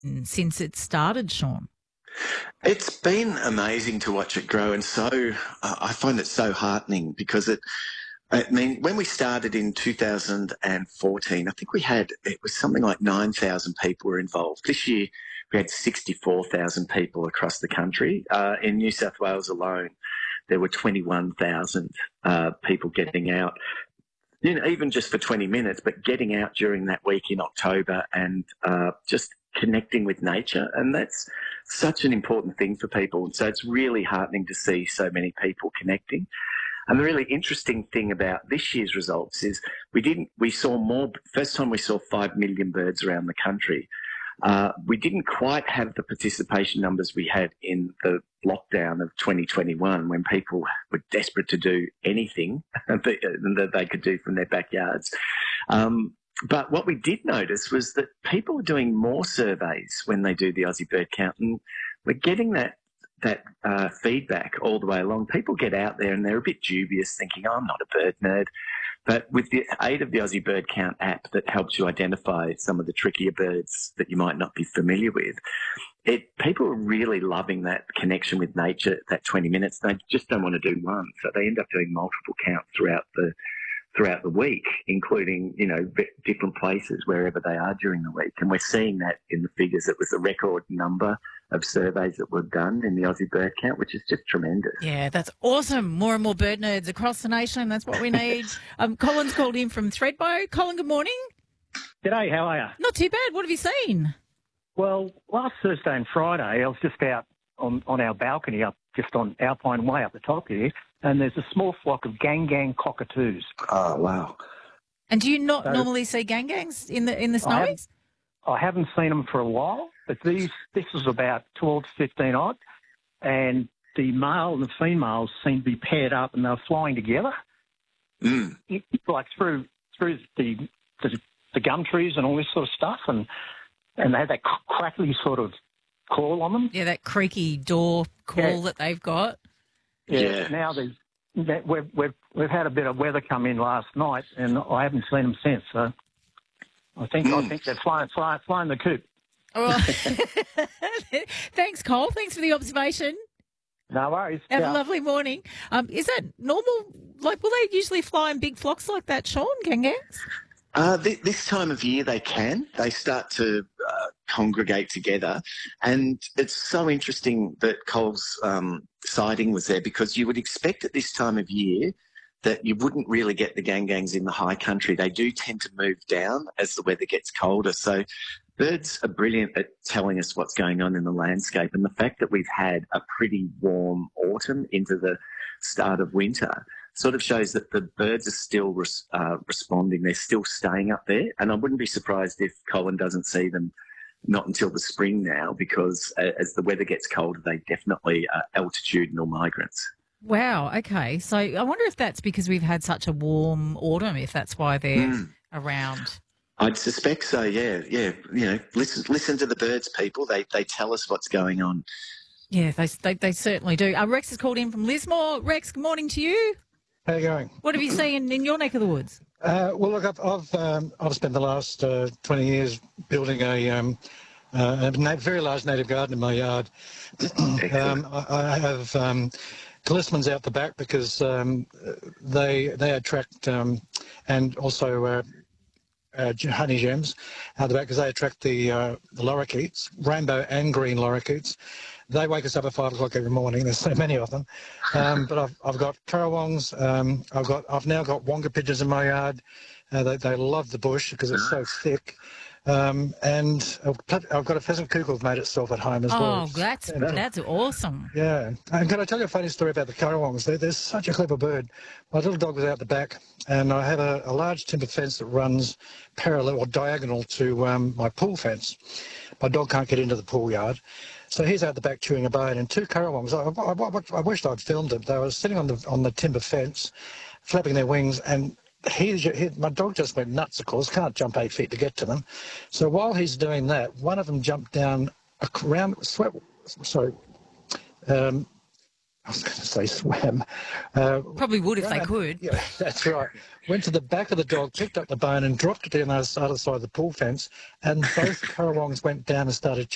since it started, Sean? It's been amazing to watch it grow, and I find it so heartening because when we started in 2014, I think it was something like 9,000 people were involved. This year, we had 64,000 people across the country. In New South Wales alone, there were 21,000 people getting out, even just for 20 minutes, but getting out during that week in October and just connecting with nature. And that's such an important thing for people. And so it's really heartening to see so many people connecting. And the really interesting thing about this year's results is first time we saw 5 million birds around the country. We didn't quite have the participation numbers we had in the lockdown of 2021 when people were desperate to do anything that they could do from their backyards. But what we did notice was that people are doing more surveys when they do the Aussie bird count, and we're getting that feedback all the way along. People get out there and they're a bit dubious, thinking, I'm not a bird nerd. But with the aid of the Aussie Bird Count app that helps you identify some of the trickier birds that you might not be familiar with, people are really loving that connection with nature, that 20 minutes. They just don't want to do one. So they end up doing multiple counts throughout the week, including, different places wherever they are during the week. And we're seeing that in the figures. It was a record number of surveys that were done in the Aussie Bird Count, which is just tremendous. Yeah, that's awesome. More and more bird nerds across the nation. That's what we need. Colin's called in from Thredbo. Colin, good morning. G'day, how are you? Not too bad. What have you seen? Well, last Thursday and Friday, I was just out on our balcony up just on Alpine Way up the top here, and there's a small flock of gang cockatoos. Oh, wow. And do you not normally see gangs in the snowies? I haven't seen them for a while, but this was about 12 to 15 odd, and the male and the females seemed to be paired up, and they were flying together, like through the gum trees and all this sort of stuff, and they had that crackly sort of call on them. Yeah, that creaky door call that they've got. Yeah. Now we've had a bit of weather come in last night, and I haven't seen them since. So I think they're flying the coop. All right. Thanks, Cole. Thanks for the observation. No worries. Have a lovely morning. Is that normal? Like, will they usually fly in big flocks like that, Sean, gangs? This time of year they can. They start to congregate together. And it's so interesting that Cole's sighting was there, because you would expect at this time of year that you wouldn't really get the gangs in the high country. They do tend to move down as the weather gets colder. So birds are brilliant at telling us what's going on in the landscape. And the fact that we've had a pretty warm autumn into the start of winter sort of shows that the birds are still responding. They're still staying up there. And I wouldn't be surprised if Colin doesn't see them not until the spring now, because as the weather gets colder, they definitely are altitudinal migrants. Wow, okay. So I wonder if that's because we've had such a warm autumn, if that's why they're around. I'd suspect so, yeah. Listen to the birds, people. They tell us what's going on. Yeah, they certainly do. Rex has called in from Lismore. Rex, good morning to you. How are you going? What have you seen in your neck of the woods? Well, look, I've spent the last 20 years building a very large native garden in my yard. I have talismans out the back because they attract, and also honey gems out the back because they attract the lorikeets, rainbow and green lorikeets. They wake us up at 5 o'clock every morning. There's so many of them. But I've got currawongs. I've now got wonga pigeons in my yard. They love the bush because it's so thick. And I've got a pheasant cuckoo made itself at home as well. Oh, that's awesome. Yeah. And can I tell you a funny story about the currawongs? They're such a clever bird. My little dog was out the back, and I have a large timber fence that runs parallel or diagonal to my pool fence. My dog can't get into the pool yard. So he's out the back chewing a bone, and two currawongs. I wished I'd filmed them. They were sitting on the timber fence, flapping their wings, and my dog just went nuts, of course, can't jump 8 feet to get to them. So while he's doing that, one of them jumped down around, I was going to say swam. Probably would if they could. Yeah, that's right. Went to the back of the dog, picked up the bone and dropped it down the other side of the pool fence, and both currawongs went down and started